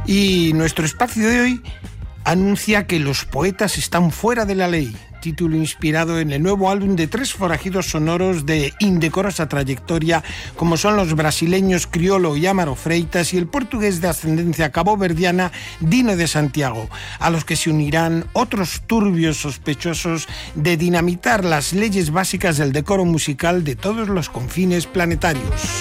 Y nuestro espacio de hoy anuncia que los poetas están fuera de la ley, título inspirado en el nuevo álbum de 3 forajidos sonoros de indecorosa trayectoria, como son los brasileños Criolo y Amaro Freitas y el portugués de ascendencia caboverdiana Dino de Santiago, a los que se unirán otros turbios sospechosos de dinamitar las leyes básicas del decoro musical de todos los confines planetarios.